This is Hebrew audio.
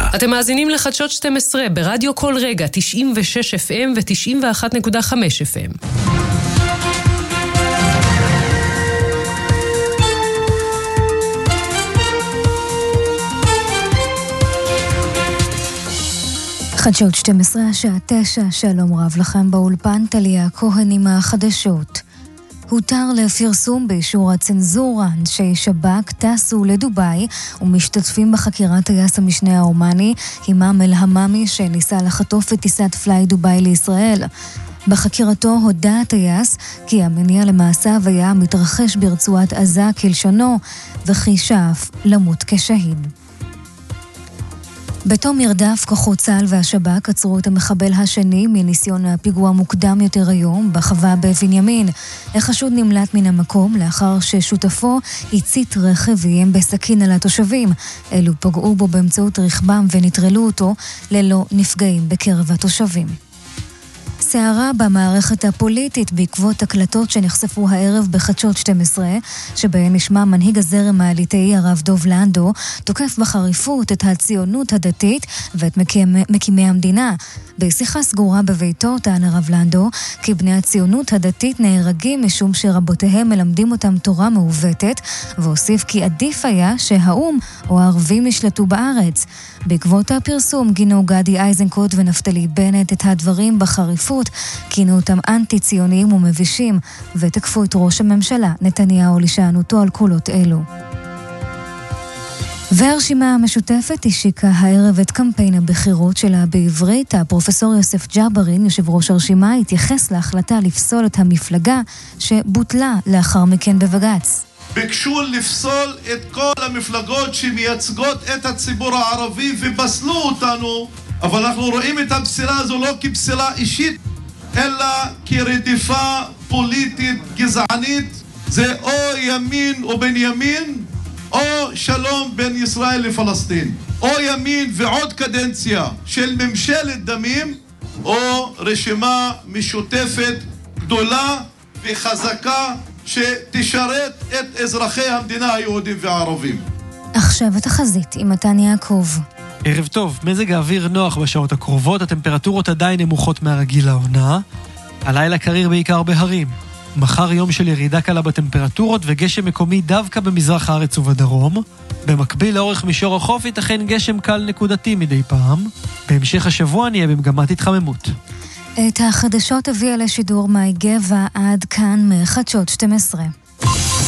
אתם מאזינים לחדשות 12 ברדיו כל רגע, 96 FM ו-91.5 FM. חדשות 12, השעה 9, שלום רב לכם באולפן, טליה כהן עם החדשות. הותר לפרסום באישור הצנזורה, אנשי שב"כ טסו לדוביי ומשתתפים בחקירת טייס המשנה האומני, הימאם אל-המאמי, שניסה לחטוף את טיסת פליי דוביי לישראל. בחקירתו הודה הטייס כי המניע למעשיו היה מתרחש ברצועת עזה כלשונו, וכי שאף למות כשהיד. בתום מרדף, כוחות צה"ל והשב"כ עצרו את המחבל השני מניסיון הפיגוע מוקדם יותר היום בחווה בבנימין. החשוד נמלט מן המקום לאחר ששותפו הצית רכב ואיים בסכין על התושבים. אלו פגעו בו באמצעות רכבם ונטרלו אותו ללא נפגעים בקרב התושבים. סערה במערכת הפוליטית בעקבות הקלטות שנחשפו הערב בחדשות 12, שבהן נשמע מנהיג הזרם הליטאי הרב דוב לנדו תוקף בחריפות את הציונות הדתית ואת מקימי המדינה. בשיחה סגורה בביתו טען הרב לנדו כי בני הציונות הדתית נהרגים משום שרבותיהם מלמדים אותם תורה מעוותת, והוסיף כי עדיף היה שהאום או הערבים ישלטו בארץ. בעקבות הפרסום גינו גדי איזנקוט ונפתלי בנט את הדברים בחריפות, כינו אותם אנטי-ציוניים ומבישים, ותקפו את ראש הממשלה נתניהו לשענותו על קולות אלו. והרשימה המשותפת השיקה הערב את קמפיין הבחירות שלה בעברית. הפרופסור יוסף ג'אברין, יושב ראש הרשימה, התייחס להחלטה לפסול את המפלגה שבוטלה לאחר מכן בבג"ץ. ביקשו לפסול את כל המפלגות שמייצגות את הציבור הערבי ופסלו אותנו, אבל אנחנו רואים את הפסילה הזו לא כפסילה אישית, אלא כרדיפה פוליטית גזענית. זה או ימין ובין ימין, או שלום בין ישראל לפלסטין, או ימין ועוד קדנציה של ממשלת דמים, או רשימה משותפת גדולה וחזקה שתשרת את אזרחי המדינה היהודים והערבים. עכשיו התחזית עם מתן יעקב. ערב טוב, מזג האוויר נוח בשעות הקרובות, הטמפרטורות עדיין נמוכות מהרגיל לעונה. הלילה קריר בעיקר בהרים. מחר יום של ירידה קלה בטמפרטורות וגשם מקומי דווקא במזרח הארץ ובדרום. במקביל לאורך מישור החוף ייתכן גשם קל נקודתי מדי פעם. בהמשך השבוע נהיה במגמת התחממות. את החדשות הביאה לשידור מאי גבע, עד כאן מחדשות 12.